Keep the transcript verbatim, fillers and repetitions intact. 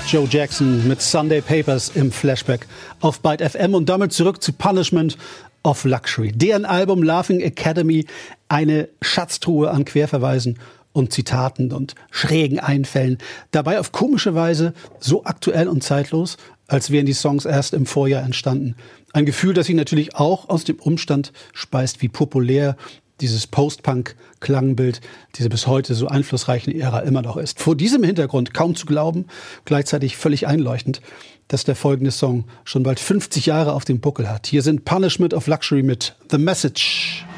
Joe Jackson mit Sunday Papers im Flashback auf Byte F M und damit zurück zu Punishment of Luxury. Deren Album Laughing Academy, eine Schatztruhe an Querverweisen und Zitaten und schrägen Einfällen. Dabei auf komische Weise so aktuell und zeitlos, als wären die Songs erst im Vorjahr entstanden. Ein Gefühl, das sich natürlich auch aus dem Umstand speist, wie populär dieses Post-Punk-Klangbild, diese bis heute so einflussreichen Ära immer noch ist. Vor diesem Hintergrund kaum zu glauben, gleichzeitig völlig einleuchtend, dass der folgende Song schon bald fünfzig Jahre auf dem Buckel hat. Hier sind Punishment of Luxury mit The Message.